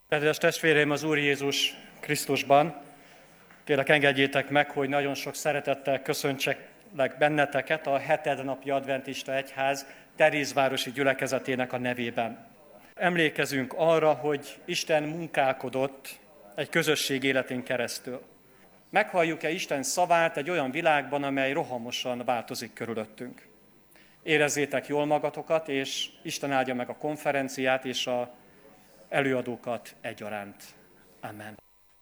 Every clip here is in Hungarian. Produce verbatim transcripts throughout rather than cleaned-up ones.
Kedves testvéreim az Úr Jézus Krisztusban, kérlek engedjétek meg, hogy nagyon sok szeretettel köszöntseklek benneteket a hetednapi adventista egyház Terézvárosi gyülekezetének a nevében. Emlékezünk arra, hogy Isten munkálkodott egy közösség életén keresztül. Meghalljuk-e Isten szavát egy olyan világban, amely rohamosan változik körülöttünk? Érezzétek jól magatokat, és Isten áldja meg a konferenciát és a előadókat egyaránt. Amen.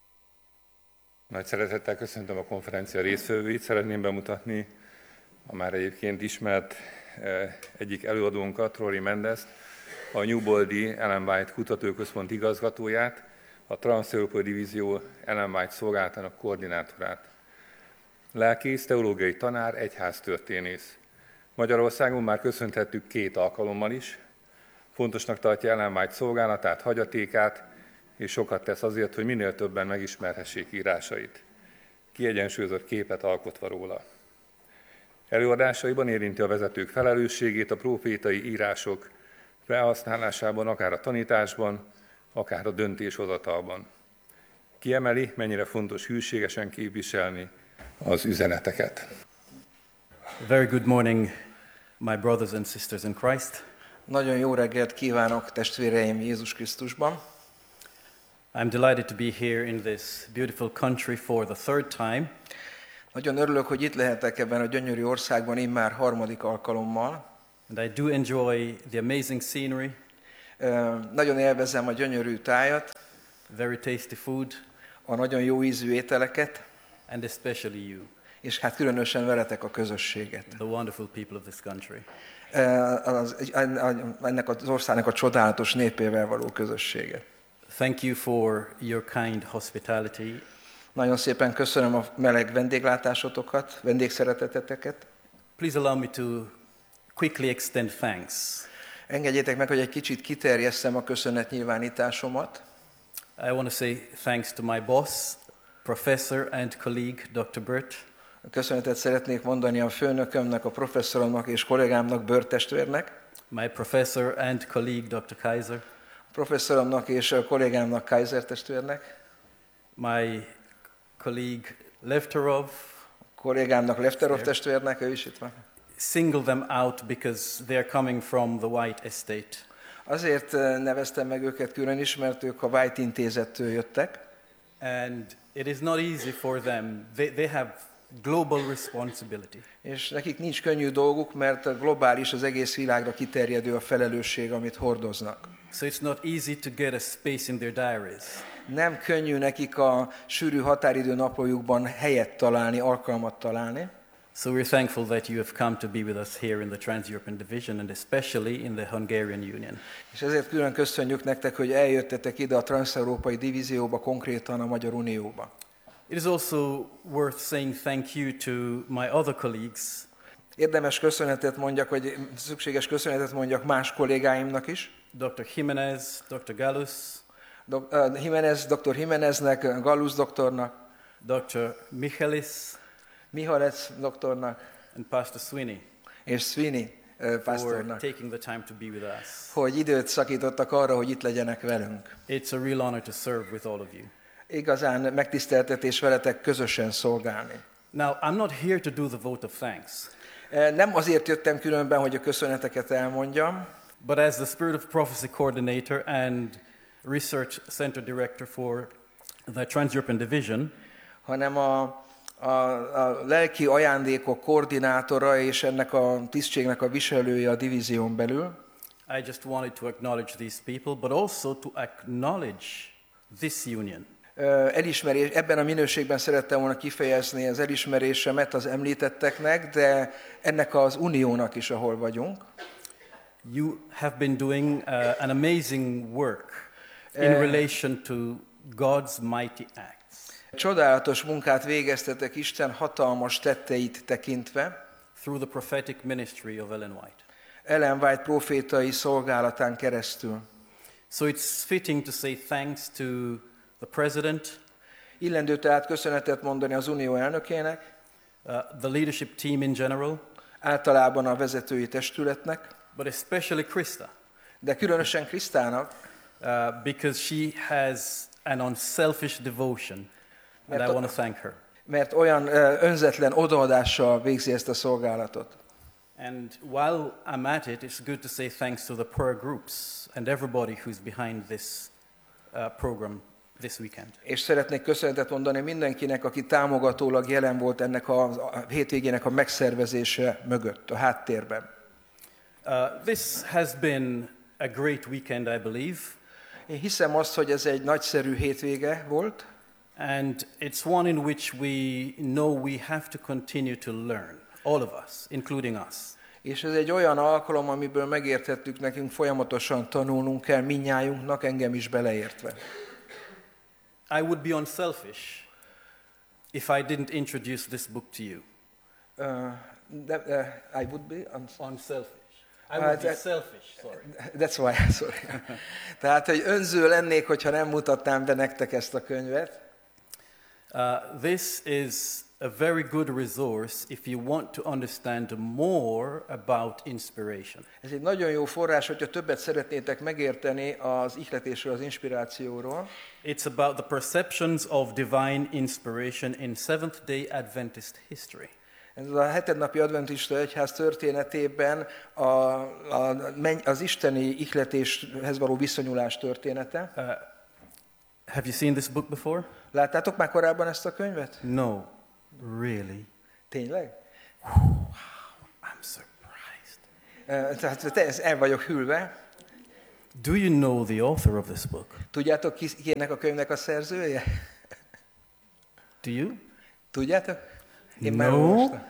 Nagy szeretettel köszöntöm a konferencia résztvevőit. Szeretném bemutatni a már egyébként ismert egyik előadónkat, Rory Mendezt, a Newboldi Ellen White Kutatóközpont igazgatóját, a Transz-Európai Divízió Ellen White szolgálatának koordinátorát. Lelkész, teológiai tanár, egyháztörténész. Magyarországon már köszönthettük két alkalommal is. Fontosnak tartja Ellen White szolgálatát, hagyatékát, és sokat tesz azért, hogy minél többen megismerhessék írásait. Kiegyensúlyozott képet alkotva róla. Előadásaiban érinti a vezetők felelősségét a prófétai írások felhasználásában, akár a tanításban, akár a döntéshozatalban. Kiemeli, mennyire fontos hűségesen képviselni az üzeneteket. Very good morning, my brothers and sisters in Christ. Nagyon jó reggelt kívánok, testvéreim Jézus Krisztusban. I'm delighted to be here in this beautiful country for the third time. Nagyon örülök, hogy itt lehetek ebben a gyönyörű országban immár harmadik alkalommal. And I do enjoy the amazing scenery. Uh, nagyon élvezem a gyönyörű tájat, very tasty food, a nagyon jó ízű ételeket, and especially you, és hát különösen veletek a közösséget. the wonderful people of this country. Uh, az, ennek az országnak a csodálatos népével való közösséget. Thank you for your kind hospitality. Nagyon szépen köszönöm a meleg vendéglátásotokat, vendégszereteteteket. Please allow me to quickly extend thanks. Engedjétek meg, hogy egy kicsit kiterjesszem a köszönetnyilvánításomat. I want to say thanks to my boss, professor and colleague, doctor Bert. Köszönetet szeretnék mondani a főnökömnek, a professzoromnak és kollégámnak, Bert testvérnek. My professor and colleague, doctor Kaiser. A professzoromnak és a kollégámnak, Kaiser testvérnek. My colleague Levterov. A kollégámnak, Levterov testvérnek, ő is itt van. Single them out because they're coming from the White Estate. Azért neveztem meg őket külön is, mert ők a White intézettől jöttek. And it is not easy for them. They, they have global responsibility. És nekik nincs könnyű dolguk, mert globális, az egész világra kiterjedő a felelősség, amit hordoznak. So it's not easy to get a space in their diaries. Nem könnyű nekik a sűrű határidő naplójukban helyet találni, alkalmat találni. So we're thankful that you have come to be with us here in the Trans-European Division and especially in the Hungarian Union. És ezért külön köszönjük nektek, hogy eljöttetek ide a Transz-Európai Divízióba, konkrétan a Magyar Unióba. It is also worth saying thank you to my other colleagues. Érdemes köszönetet mondjak, vagy szükséges köszönetet mondjak más kollégáimnak is. doktor Jimenez, doktor Gallus. Do, uh, Jimenez, doktor Jimeneznek, Gallus doktornak. doktor Michalis. Mihalec doktornak. And Pastor Sweeney. És Sweeney uh, pastornak. For taking the time to be with us. Hogy időt szakítottak arra, hogy itt legyenek velünk. It's a real honor to serve with all of you. Igazán megtiszteltetés veletek közösen szolgálni. Now, I'm not here to do the vote of thanks. Nem azért jöttem különben, hogy a köszöneteket elmondjam, but as the Spirit of Prophecy Coordinator and Research Center Director for the Trans-European Division, hanem a, a, a lelki ajándékok koordinátora és ennek a tisztségnek a viselője a divízión belül. I just wanted to acknowledge these people, but also to acknowledge this union. Elismerés, ebben a minőségben szerettem volna kifejezni az elismerésemet az említetteknek, de ennek az uniónak is, ahol vagyunk. You have been doing uh, an amazing work in uh, relation to God's mighty acts. Csodálatos munkát végeztetek Isten hatalmas tetteit tekintve. Through the prophetic ministry of Ellen White. Ellen White profétai szolgálatán keresztül. So it's fitting to say thanks to the president, illendő tehát köszönetet mondani az unió elnökének, uh, the leadership team in general, általában a vezetői testületnek, but especially Krista, de különösen Krisztának, uh, because she has an unselfish devotion, and I want to thank her. Mert olyan ö, önzetlen odaadással végzi ezt a szolgálatot. And while I'm at it, it's good to say thanks to the prayer groups and everybody who's behind this uh, program this weekend. És szeretnék köszönetet mondani mindenkinek, aki támogatólag jelen volt ennek a, a hétvégének a megszervezése mögött, a háttérben. Uh, this has been a great weekend, I believe, Én hiszem azt, hogy ez egy nagyszerű hétvége volt, and it's one in which we know we have to continue to learn, all of us, including us. és ez egy olyan alkalom, amiből megértettük, nekünk folyamatosan tanulnunk kell, mindnyájunknak, engem is beleértve. I would be unselfish if I didn't introduce this book to you. Uh, de, uh, I would be, I'm Unselfish. I Uh, would be that- selfish, sorry. That's why, sorry. Tehát, hogy önző lennék, hogyha nem mutatnám be nektek ezt a könyvet. Uh, this is a very good resource if you want to understand more about inspiration. Ez egy nagyon jó forrás, hogyha többet szeretnétek megérteni az ihletésről, az inspirációról. It's about the perceptions of divine inspiration in Seventh-day Adventist history. Ez a hetednapi adventista egyház történetében a, a, az isteni ihletéshez való viszonyulás története. Uh, have you seen this book before? Láttátok már korábban ezt a könyvet? No, really. Tényleg? I'm surprised. Uh, Tehát te, ez- el vagyok hűlve. Do you know the author of this book? Tudjátok, ki ki ennek a könyvnek a szerzője? Do you? Tudjátok? Én már No. olvastam.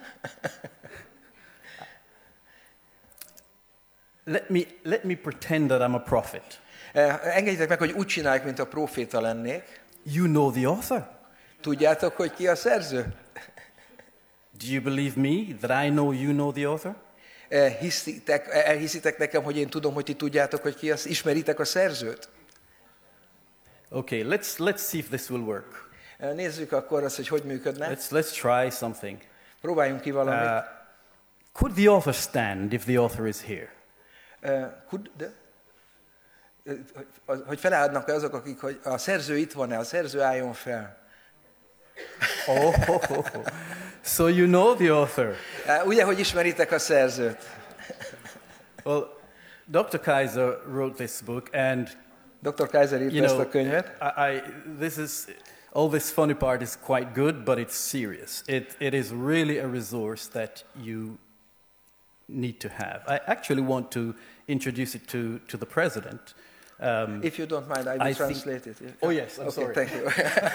Let me, let me pretend that I'm a prophet. Uh, Engedjétek meg, hogy úgy csináljuk, mint a proféta lennék. You know the author. Tudjátok, hogy ki a szerző? Do you believe me that I know you know the author? Uh, Hiszitek, elhiszitek nekem, hogy én tudom, hogy ti tudjátok, hogy ki az, ismeritek a szerzőt? Okay, let's, let's see if this will work. Uh, Nézzük akkor azt, hogy hogy működne. Let's, let's try something. Próbáljunk ki valamit. Uh, could the author stand if the author is here? Uh, could, de, uh, hogy- hogy felállnak azok, akik, hogy a szerző itt van-e, a szerző álljon fel. Oh, so you know the author. Uh, Ugye, hogy ismeritek a szerzőt? Well, Doctor Kaiser wrote this book, and doktor Kaiser írta you ezt know, a könyvet. I, I, this is all this funny part is quite good, but it's serious. It, it is really a resource that you need to have. I actually want to introduce it to, to the president. Um, If you don't mind, I will I think- translate it. Oh, yes, I'm okay, sorry. Thank you.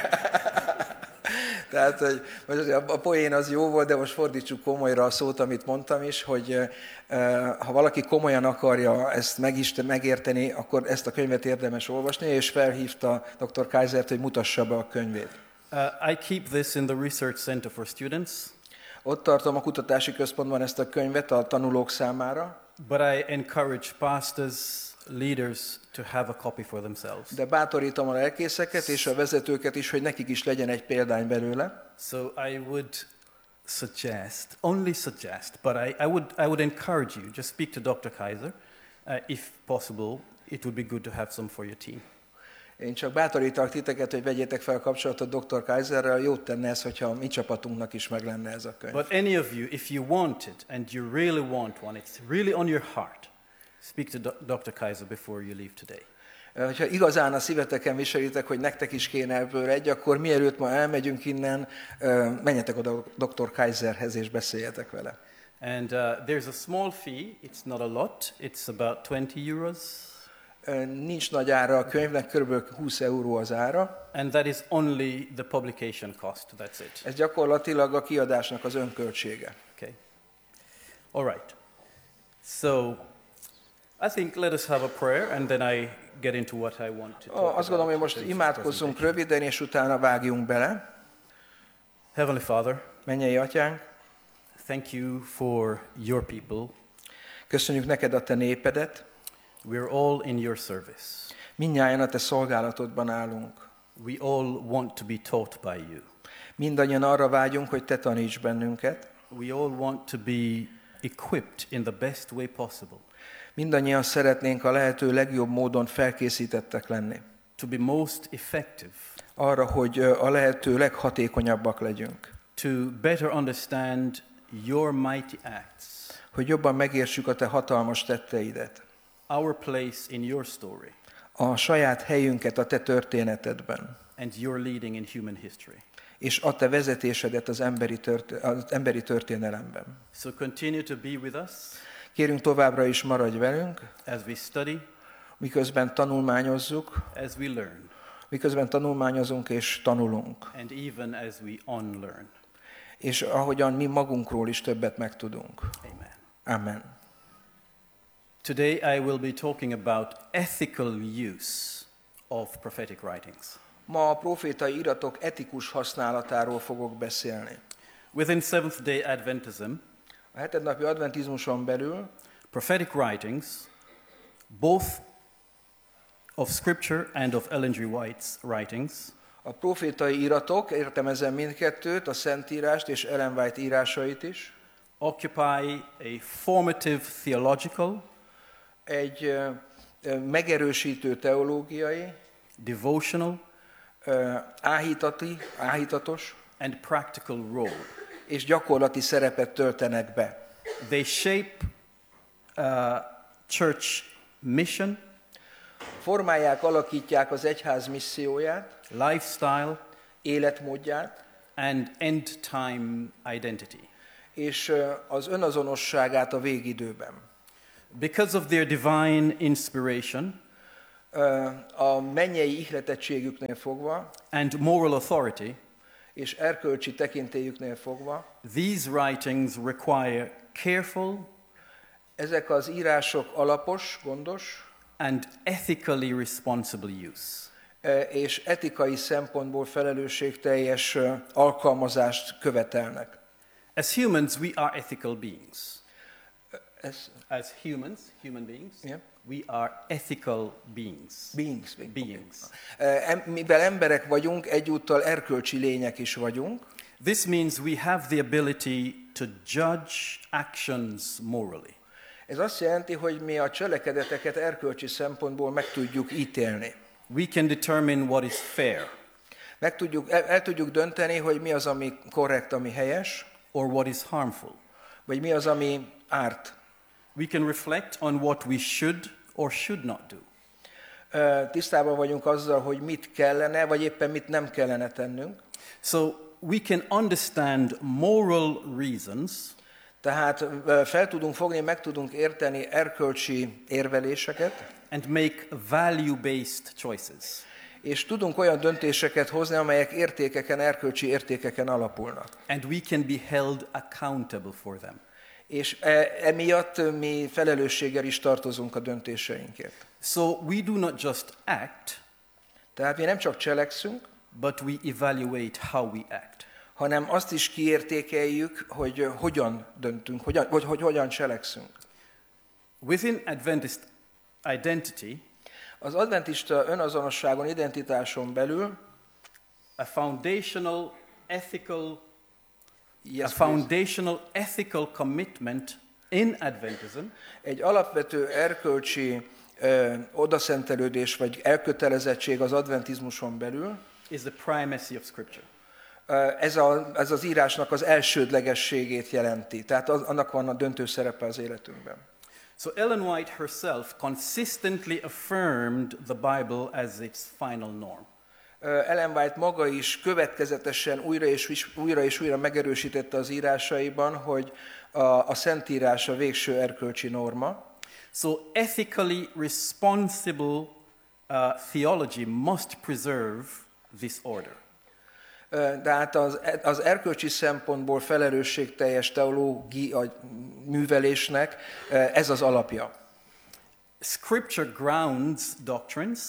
Tehát, hogy most azért a a poén az jó volt, de most fordítsuk komolyra a szót, amit mondtam is, hogy eh, ha valaki komolyan akarja ezt megiste, megérteni, akkor ezt a könyvet érdemes olvasni, és felhívta doktor Kaisert, hogy mutassa be a könyvét. uh, I keep this in the Research Center for Students, Ott tartom a kutatási központban ezt a könyvet a tanulók számára, but I encourage pastors, leaders to have a copy for themselves. de bátorítom a lelkészeket és a vezetőket is, hogy nekik is legyen egy példány belőle. So I would suggest, only suggest, but I, I, would, I would encourage you, just speak to Doctor Kaiser. Uh, if possible, it would be good to have some for your team. Én csak bátorítalak titeket, hogy vegyétek fel a kapcsolatot doktor Kaiserrel, jót tenne ez, hogyha a mi csapatunknak is meg lenne ez a könyv. But any of you, if you want it, and you really want one, it's really on your heart, speak to Do- Doctor Kaiser before you leave today. Ha igazán a szíveteken viselitek, hogy nektek is kéne ebből egy, akkor mielőtt ma elmegyünk innen, ö, menjetek oda doktor Kaiserhez és beszéljetek vele. And uh, there's a small fee, it's not a lot, it's about twenty euros, Ö, Nincs nagy ára a könyvnek, kb. húsz euró az ára. and that is only the publication cost, that's it. Ez gyakorlatilag a kiadásnak az önköltsége. Okay. All right. So I think let us have a prayer, and then I get into what I want to talk Azt gondolom, hogy about most this imádkozzunk presentation. röviden, és utána vágjunk bele. Heavenly Father, Mennyei Atyánk, thank you for your people. köszönjük neked a te népedet. We're all in your service. Mindnyájan a te szolgálatodban állunk. We all want to be taught by you. Mindannyian arra vágyunk, hogy te taníts bennünket. We all want to be equipped in the best way possible. Mindannyian szeretnénk a lehető legjobb módon felkészítettek lenni. To be most effective. Arra, hogy a lehető leghatékonyabbak legyünk. To better understand your mighty acts. Hogy jobban megértsük a te hatalmas tetteidet. Our place in your story. A saját helyünket a te történetedben. And your leading in human history. És a te vezetésedet az emberi, tört, az emberi történelemben. So continue to be with us. Kérünk, továbbra is maradj velünk, as we study, miközben tanulmányozzuk, as we learn, miközben tanulmányozunk és tanulunk. and even as we unlearn. És ahogyan mi magunkról is többet megtudunk. Amen. Amen. Today I will be talking about ethical use of prophetic writings. Ma a profétai iratok etikus használatáról fogok beszélni. Within Seventh-day Adventism, A hetednapi adventizmuson belül prophetic writings, both of Scripture and of Ellen G. White's writings, a profétai iratok, értem ezen mindkettőt, a Szentírást és Ellen White írásait is, occupy a formative theological, egy ö, ö, megerősítő teológiai, devotional, ö, áhítati, áhítatos and practical role. és gyakorlati szerepet töltenek be. They shape uh, church mission, Formálják, alakítják az egyház misszióját, lifestyle, életmódját, and end time identity. és ö, az önazonosságát a végidőben. Because of their divine inspiration Ö, A mennyei ihletettségüknél fogva, and moral authority, és erkölcsi tekintélyüknél fogva, these writings require careful ezek az írások alapos, gondos, and ethically responsible use. ö, és etikai szempontból felelősségteljes ö, alkalmazást követelnek. As humans, we are ethical beings. Ez As humans, human beings, Yeah. we are ethical beings. beings. Beings. Ö, em- Mivel emberek vagyunk, egyúttal erkölcsi lények is vagyunk, This means we have the ability to judge actions morally. ez azt jelenti, hogy mi a cselekedeteket erkölcsi szempontból meg tudjuk ítélni. We can determine what is fair Meg tudjuk, el, el tudjuk dönteni, hogy mi az, ami korrekt, ami helyes, or what is harmful. vagy mi az, ami árt. We can reflect on what we should or should not do. Ö, Tisztában vagyunk azzal, hogy mit kellene, vagy éppen mit nem kellene tennünk. So we can understand moral reasons Tehát ö, fel tudunk fogni, meg tudunk érteni erkölcsi érveléseket, and make value-based choices. és tudunk olyan döntéseket hozni, amelyek értékeken, erkölcsi értékeken alapulnak. And we can be held accountable for them. És e, emiatt mi felelősséggel is tartozunk a döntéseinkért. So we do not just act, Tehát mi nem csak cselekszünk, but we evaluate how we act. hanem azt is kiértékeljük, hogy hogyan döntünk, hogyan, hogy, hogy hogyan cselekszünk. Within Adventist identity, Az adventista önazonosságon, identitáson belül a foundational ethical yes, a foundational ethical commitment in Adventism egy alapvető erkölcsi ö, odaszentelődés vagy elkötelezettség az adventizmuson belül, is the primacy of Scripture. ö, ez, a, ez az írásnak az elsődlegességét jelenti. Tehát az, annak van a döntő szerepe az életünkben. So Ellen White herself consistently affirmed the Bible as its final norm. Ö, Ellen White maga is következetesen újra és is- újra, és újra megerősítette az írásaiban, hogy a, a Szentírás a végső erkölcsi norma. So ethically responsible uh, theology must preserve this order. Ö, De hát az, az erkölcsi szempontból felelősségteljes teológia művelésnek ö, ez az alapja. Scripture grounds doctrines,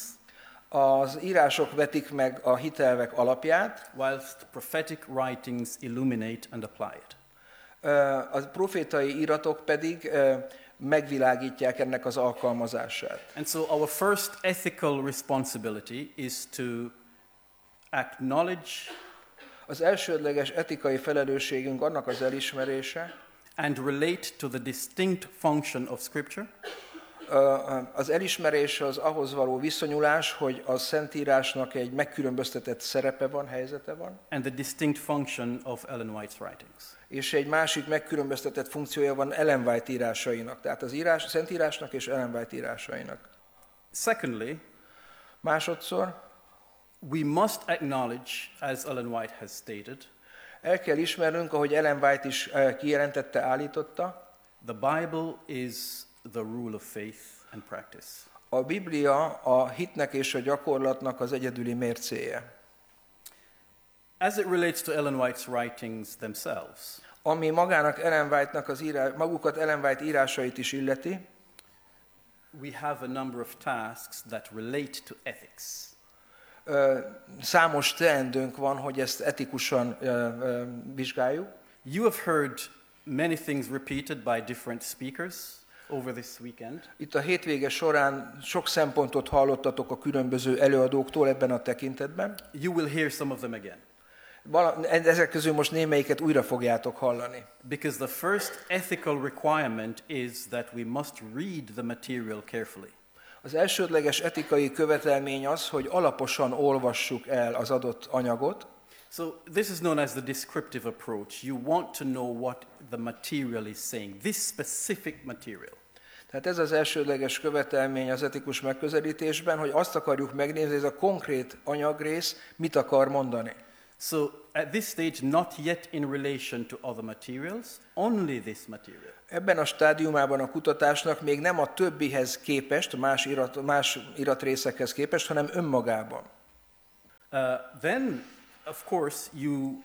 Az írások vetik meg a hitelvek alapját, whilst prophetic writings illuminate and apply it. ö, a profétai íratok pedig ö, megvilágítják ennek az alkalmazását. And so our first ethical responsibility is to acknowledge Az elsődleges etikai felelősségünk annak az elismerése, and relate to the distinct function of Scripture az elismerés az ahhoz való viszonyulás, hogy a Szentírásnak egy megkülönböztetett szerepe van, helyzete van, and the distinct function of Ellen White's writings. és egy másik megkülönböztetett funkciója van Ellen White írásainak, tehát az írás, Szentírásnak és Ellen White írásainak. Secondly, Másodszor, we must acknowledge, as Ellen White has stated, el kell ismernünk, ahogy Ellen White is eh, kijelentette, állította, the Bible is the rule of faith and practice. a Biblia a hitnek és a gyakorlatnak az egyedüli mércéje. As it relates to Ellen White's writings themselves, Ami magának Ellen White-nak az írá, magukat Ellen White írásait is illeti, we have a number of tasks that relate to ethics. ö, számos teendőnk van, hogy ezt etikusan ö, ö, vizsgáljuk. You have heard many things repeated by different speakers over this weekend. Itt a hétvége során sok szempontot hallottatok a különböző előadóktól ebben a tekintetben. You will hear some of them again. Vala, ezek közül most némelyiket újra fogjátok hallani. Because the first ethical requirement is that we must read the material carefully. Az elsődleges etikai követelmény az, hogy alaposan olvassuk el az adott anyagot. So this is known as the descriptive approach. You want to know what the material is saying, this specific material. Tehát ez az elsődleges követelmény az etikus megközelítésben, hogy azt akarjuk megnézni, ez a konkrét anyagrész mit akar mondani. So at this stage, not yet in relation to other materials, only this material. Ebben a stádiumában a kutatásnak még nem a többihez képest, más, irat, más iratrészekhez képest, hanem önmagában. Uh, then, of course, you,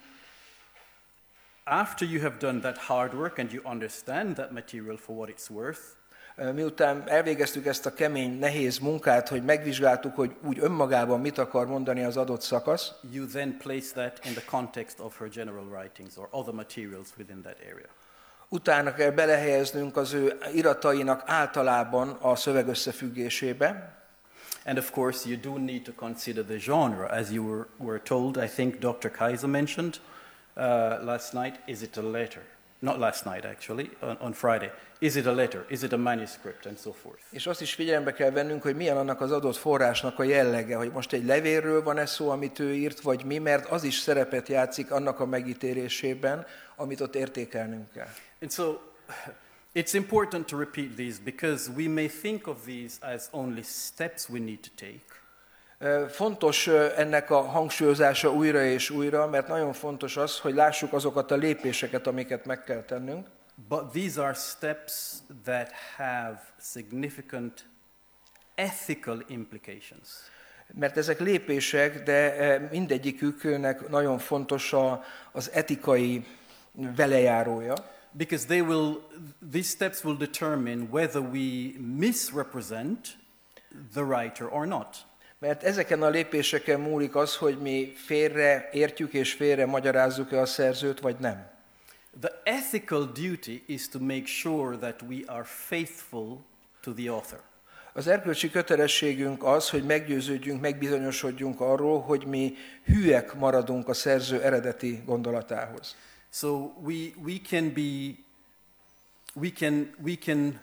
after you have done that hard work and you understand that material for what it's worth, Miután elvégeztük ezt a kemény, nehéz munkát, hogy megvizsgáltuk, hogy úgy önmagában mit akar mondani az adott szakasz, you then place that in the context of her general writings or other materials within that area. utána kell belehelyeznünk az ő iratainak általában a szöveg összefüggésébe. And of course, you do need to consider the genre, as you were, were told. I think doctor Kaiser mentioned uh, last night. Is it a letter? Not last night, actually, on, on Friday. Is it a letter? Is it a manuscript? And so forth. És azt is figyelembe kell vennünk, hogy milyen annak az adott forrásnak a jellege, hogy most egy levélről van ez szó, amit ő írt, vagy mi, mert az is szerepet játszik annak a megítélésében, amit ott értékelnünk kell. And so it's important to repeat these because we may think of these as only steps we need to take. Fontos ennek a hangsúlyozása újra és újra, mert nagyon fontos az, hogy lássuk azokat a lépéseket, amiket meg kell tennünk. But these are steps that have significant ethical implications. Mert ezek lépések, de mindegyiküknek nagyon fontos a, az etikai velejárója. Because they will, these steps will determine whether we misrepresent the writer or not. Mert ezeken a lépéseken múlik az, hogy mi félre értjük és félre magyarázzuk-e a szerzőt, vagy nem. The ethical duty is to make sure that we are faithful to the author. Az erkölcsi kötelességünk az, hogy meggyőződjünk, megbizonyosodjunk arról, hogy mi hűek maradunk a szerző eredeti gondolatához. So we, we can be, we can, we can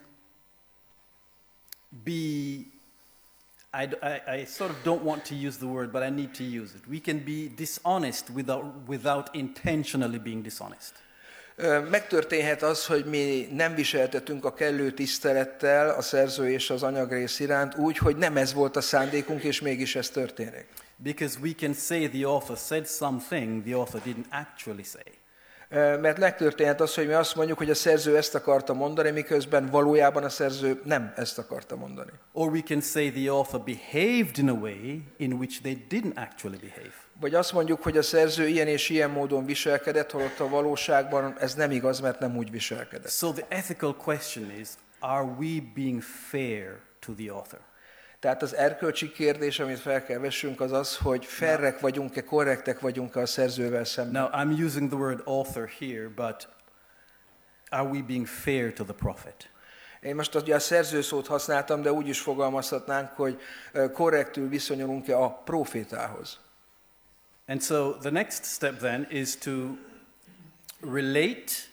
be, I, I, I sort of don't want to use the word, but I need to use it. We can be dishonest without, without intentionally being dishonest. Megtörténhet az, hogy mi nem viseltetünk a kellő tisztelettel a szerző és az anyagrész iránt úgy, hogy nem ez volt a szándékunk, és mégis ez történik. Because we can say the author said something the author didn't actually say. Mert megtörténhet az, hogy mi azt mondjuk, hogy a szerző ezt akarta mondani, miközben valójában a szerző nem ezt akarta mondani. Or we can say the author behaved in a way in which they didn't actually behave. Vagy azt mondjuk, hogy a szerző ilyen és ilyen módon viselkedett, holott a valóságban ez nem igaz, mert nem úgy viselkedett. So the ethical question is, are we being fair to the author? Tehát az erkölcsi kérdés, amit fel kell vessünk, az az, hogy fairek vagyunk-e, korrektek vagyunk-e a szerzővel szemben. Now, I'm using the word author here, but are we being fair to the prophet? Én most ugye a szerző szót használtam, de úgy is fogalmazhatnánk, hogy korrektül viszonyulunk-e a profétához. And so the next step then is to relate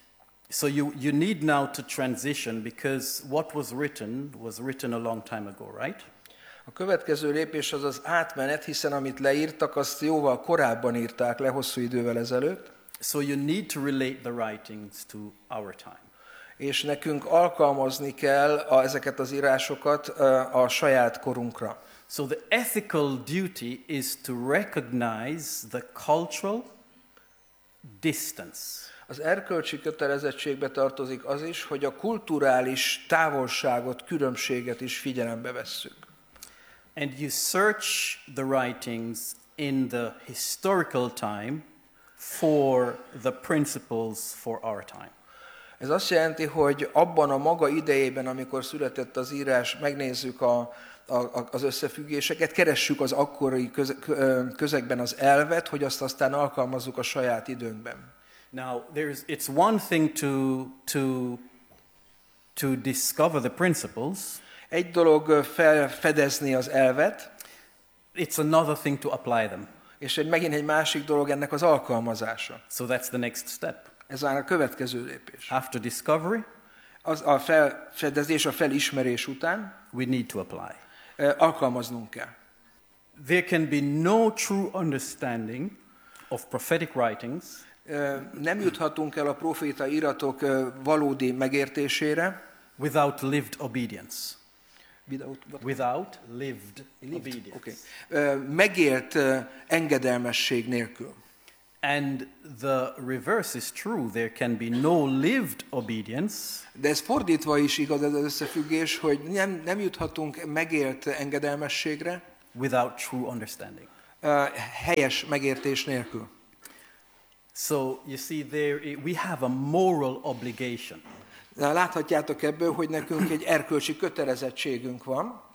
So you, you need now to transition because what was written was written a long time ago, right? A következő lépés az az átmenet, hiszen amit leírtak, azt jóval korábban írták le, hosszú idővel ezelőtt. So you need to relate the writings to our time. És nekünk alkalmazni kell a, ezeket az írásokat a, a saját korunkra. So the ethical duty is to recognize the cultural distance. Az erkölcsi kötelezettségbe tartozik az is, hogy a kulturális távolságot, különbséget is figyelembe vesszük. And you search the writings in the historical time for the principles for our time. Ez azt jelenti, hogy abban a maga idejében, amikor született az írás, megnézzük a, a, az összefüggéseket, keressük az akkori köze, közegben az elvet, hogy azt aztán alkalmazzuk a saját időnkben. Now, there's, it's one thing to, to, to discover the principles. Egy dolog felfedezni az elvet, It's another thing to apply them. és egy, megint egy másik dolog ennek az alkalmazása. So that's the next step. Ez már a következő lépés. After discovery, Az a felfedezés, a felismerés után we need to apply. alkalmaznunk kell. There can be no true understanding of prophetic writings Nem juthatunk el a proféta iratok valódi megértésére, without lived obedience. Without, Without lived, obedience. okay. megélt engedelmesség nélkül. And the reverse is true. There can be no lived obedience De ez fordítva is igaz ez az összefüggés, hogy nem, nem juthatunk megélt engedelmességre without true understanding. helyes megértés nélkül. So you see, there we have a moral obligation Láthatjátok ebből, hogy nekünk egy erkölcsi kötelezettségünk van,